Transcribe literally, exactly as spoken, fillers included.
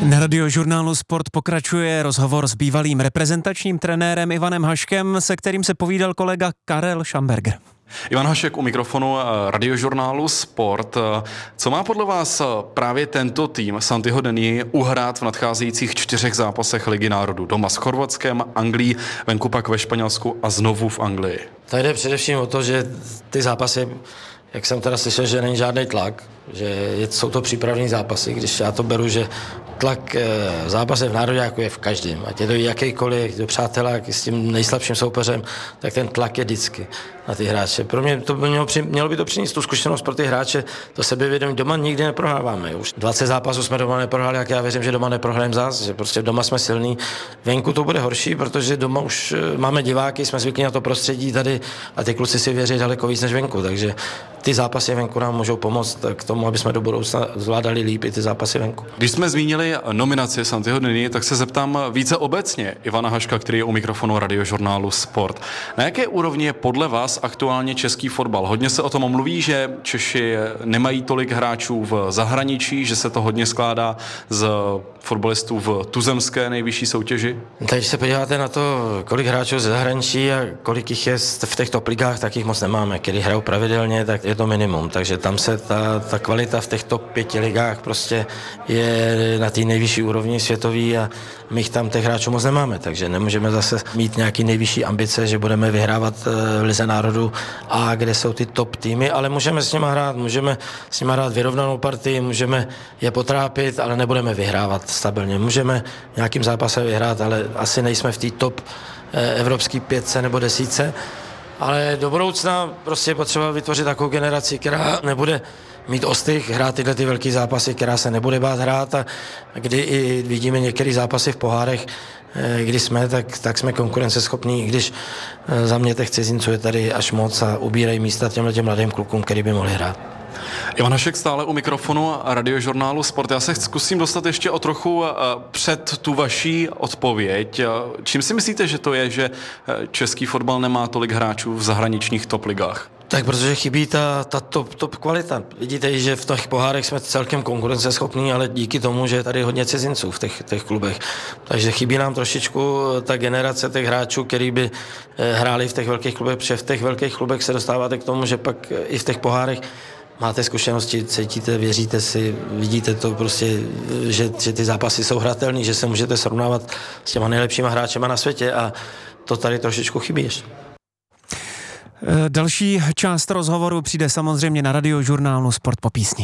Na Radiožurnálu Sport pokračuje rozhovor s bývalým reprezentačním trenérem Ivanem Haškem, se kterým se povídal kolega Karel Šamberger. Ivan Hašek u mikrofonu Radiožurnálu Sport. Co má podle vás právě tento tým Santiho Denii uhrát v nadcházejících čtyřech zápasech Ligy národů? Doma s Chorvatskem, Anglií, venku pak ve Španělsku a znovu v Anglii. Tady jde především o to, že ty zápasy, jak jsem teda slyšel, že není žádný tlak, že jsou to přípravní zápasy, když já to beru, že tlak v zápase v nároďáku je v každém. Ať je to jakýkoliv, do přátelák s tím nejslabším soupeřem, tak ten tlak je vždycky na ty hráče. Pro mě to by mělo, mělo by to přinést tu zkušenost pro ty hráče, to sebevědomí. Doma nikdy neprohráváme. Už dvacet zápasů jsme doma neprohráli, jak já věřím, že doma neprohrajeme zás, že prostě doma jsme silní. Venku to bude horší, protože doma už máme diváky, jsme zvyklí na to prostředí tady a ty kluci si věří daleko víc než venku, takže ty zápasy venku nám můžou pomoct k tomu, aby jsme do budoucna zvládali líp i ty zápasy venku. Když jsme zmínili nominaci Santiho Denii, tak se zeptám více obecně Ivana Haška, který je u mikrofonu Radiožurnálu Sport. Na jaké úrovni je podle vás aktuálně český fotbal? Hodně se o tom mluví, že Češi nemají tolik hráčů v zahraničí, že se to hodně skládá z fotbalistů v tuzemské nejvyšší soutěži? Když se podíváte na to, kolik hráčů ze zahraničí a kolik jich je v těch top ligách, tak jich moc nemáme. Který hrajou pravidelně, tak je to minimum. Takže tam se ta, ta kvalita v těch top pěti ligách prostě je na té nejvyšší úrovni světový a my jich tam těch hráčů moc nemáme. Takže nemůžeme zase mít nějaký nejvyšší ambice, že budeme vyhrávat v Lize národů a kde jsou ty top týmy, ale můžeme s nimi hrát, můžeme s nimi hrát vyrovnanou partii, můžeme je potrápit, ale nebudeme vyhrávat stabilně. Můžeme nějakým zápasem vyhrát, ale asi nejsme v té top evropský pětce nebo desítce. Ale do budoucna prostě je potřeba vytvořit takovou generaci, která nebude mít ostych, hrát tyhle ty velký zápasy, která se nebude bát hrát a kdy i vidíme některé zápasy v pohárech, kdy jsme, tak, tak jsme konkurenceschopní, i když za mě těch cizinců je tady až moc a ubírají místa těmhle těm mladým klukům, který by mohli hrát. Ivan Hašek stále u mikrofonu Radiožurnálu Sport. Já se zkusím dostat ještě o trochu před tu vaší odpověď. Čím si myslíte, že to je, že český fotbal nemá tolik hráčů v zahraničních top ligách? Tak protože chybí ta, ta top, top kvalita. Vidíte, že v těch pohárech jsme celkem konkurenceschopní, ale díky tomu, že je tady hodně cizinců v těch, těch klubech. Takže chybí nám trošičku ta generace těch hráčů, který by hráli v těch velkých klubech, protože v těch velkých klubech se dostáváte k tomu, že pak i v těch pohárech máte zkušenosti, cítíte, věříte si, vidíte to prostě, že, že ty zápasy jsou hratelný, že se můžete srovnávat s těma nejlepšíma hráčema na světě a to tady trošičku chybí ještě. Další část rozhovoru přijde samozřejmě na Radiožurnálu Sport po písni.